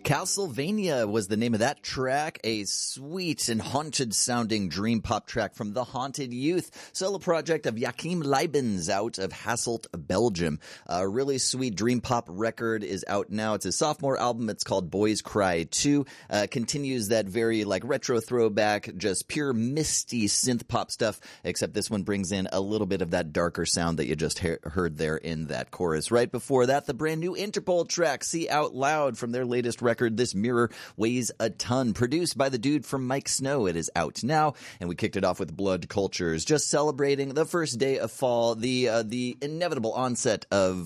Castlevania was the name of that track, a sweet and haunted-sounding dream pop track from The Haunted Youth, solo project of Joachim Leibens out of Hasselt, Belgium. A really sweet dream pop record is out now. It's a sophomore album. It's called Boys Cry 2. Continues that very retro throwback, just pure misty synth pop stuff, except this one brings in a little bit of that darker sound that you just heard there in that chorus. Right before that, the brand new Interpol track, See Out Loud, from their latest record, This Mirror Weighs a Ton, produced by the dude from Mike Snow. It is out now, and we kicked it off with Blood Cultures, just celebrating the first day of fall, the inevitable onset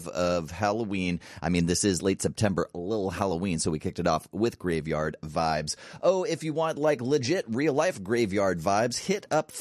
of Halloween. I mean, this is late September, a little Halloween, so we kicked it off with Graveyard Vibes. Oh, if you want legit real-life Graveyard vibes, hit up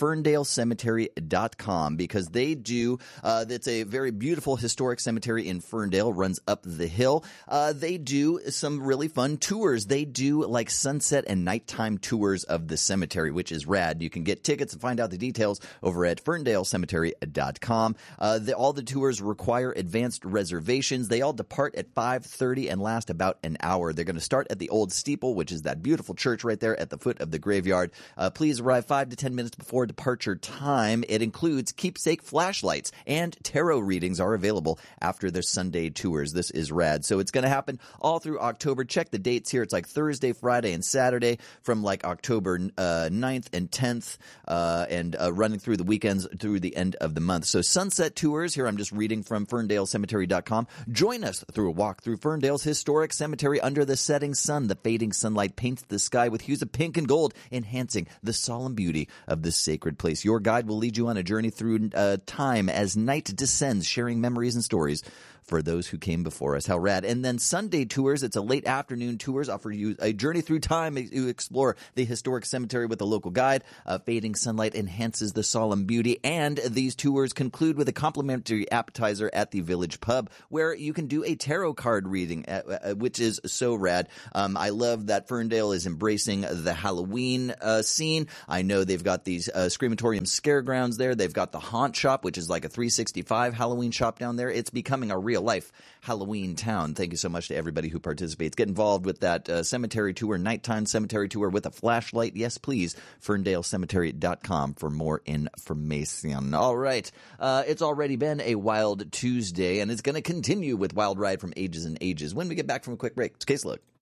FerndaleCemetery.com, because they do, it's a very beautiful historic cemetery in Ferndale, runs up the hill. They do some really fun tours. They do sunset and nighttime tours of the cemetery, which is rad. You can get tickets and find out the details over at FerndaleCemetery.com. All the tours require advanced reservations. They all depart at 5:30 and last about an hour. They're going to start at the Old Steeple, which is that beautiful church right there at the foot of the graveyard. Please arrive 5 to 10 minutes before departure time. It includes keepsake flashlights, and tarot readings are available after their Sunday tours. This is rad. So it's going to happen all through October. Check the dates here. It's Thursday, Friday, and Saturday from October 9th and 10th and running through the weekends through the end of the month. So sunset tours, here I'm just reading from FerndaleCemetery.com. Join us through a walk through Ferndale's historic cemetery under the setting sun. The fading sunlight paints the sky with hues of pink and gold, enhancing the solemn beauty of this sacred place. Your guide will lead you on a journey through time as night descends, sharing memories and stories for those who came before us. How rad. And then Sunday tours, it's a late afternoon tours, offer you a journey through time to explore the historic cemetery with a local guide. Fading sunlight enhances the solemn beauty, and these tours conclude with a complimentary appetizer at the Village Pub, where you can do a tarot card reading, which is so rad. I love that Ferndale is embracing the Halloween scene. I know they've got these Screamatorium Scaregrounds there. They've got the Haunt Shop, which is a 365 Halloween shop down there. It's becoming a real life Halloween town. Thank you so much to everybody who participates. Get involved with that cemetery tour, nighttime cemetery tour with a flashlight. Yes, please. FerndaleCemetery.com for more information. All right. It's already been a wild Tuesday, and it's going to continue with Wild Ride from Ages and Ages when we get back from a quick break. It's Case Look.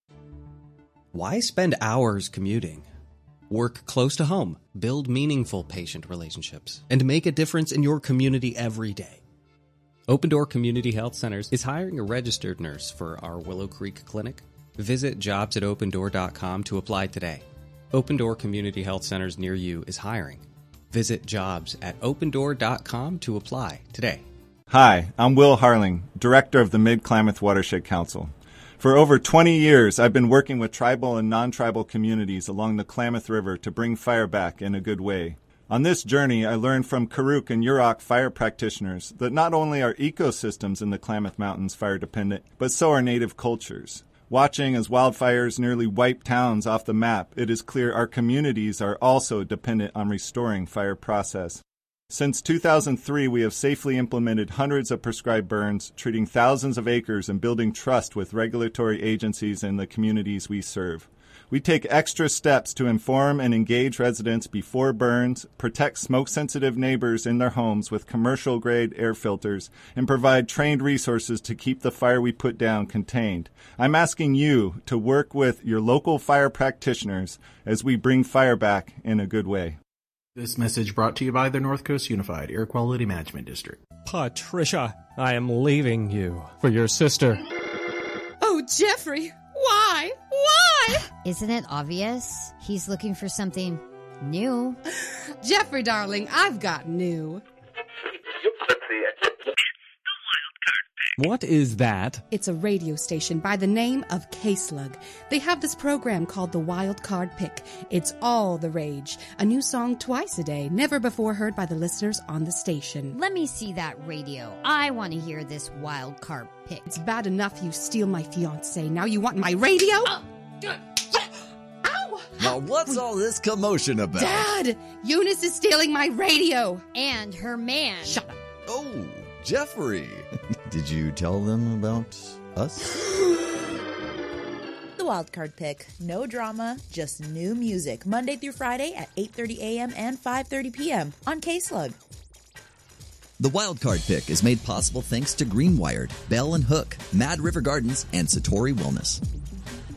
Why spend hours commuting? Work close to home, build meaningful patient relationships, and make a difference in your community every day. Open Door Community Health Centers is hiring a registered nurse for our Willow Creek Clinic. Visit jobs@opendoor.com to apply today. Open Door Community Health Centers near you is hiring. Visit jobs@opendoor.com to apply today. Hi, I'm Will Harling, Director of the Mid-Klamath Watershed Council. For over 20 years, I've been working with tribal and non-tribal communities along the Klamath River to bring fire back in a good way. On this journey, I learned from Karuk and Yurok fire practitioners that not only are ecosystems in the Klamath Mountains fire dependent, but so are native cultures. Watching as wildfires nearly wipe towns off the map, it is clear our communities are also dependent on restoring fire process. Since 2003, we have safely implemented hundreds of prescribed burns, treating thousands of acres and building trust with regulatory agencies and the communities we serve. We take extra steps to inform and engage residents before burns, protect smoke-sensitive neighbors in their homes with commercial-grade air filters, and provide trained resources to keep the fire we put down contained. I'm asking you to work with your local fire practitioners as we bring fire back in a good way. This message brought to you by the North Coast Unified Air Quality Management District. Patricia, I am leaving you for your sister. Oh, Jeffrey, why? Why? Isn't it obvious? He's looking for something new. Jeffrey, darling, I've got new. What is that? It's a radio station by the name of K-Slug. They have this program called the Wild Card Pick. It's all the rage. A new song twice a day, never before heard by the listeners on the station. Let me see that radio. I want to hear this wild card pick. It's bad enough you steal my fiancé. Now you want my radio? Ow! Now what's all this commotion about? Dad! Eunice is stealing my radio! And her man. Shut up. Oh, Jeffrey. Did you tell them about us? The Wildcard Pick. No drama, just new music. Monday through Friday at 8:30 a.m. and 5:30 p.m. on K-Slug. The Wildcard Pick is made possible thanks to Greenwired, Bell & Hook, Mad River Gardens, and Satori Wellness.